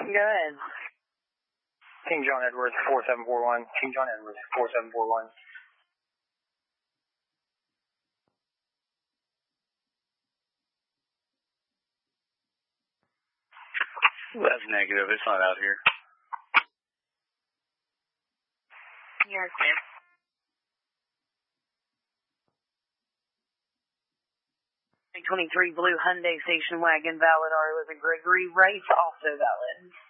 Go ahead. King John Edwards 4741. King John Edwards 4741. That's negative. It's not out here. Yes, ma'am. 23 blue Hyundai station wagon valid. R was a Gregory Rice, also valid.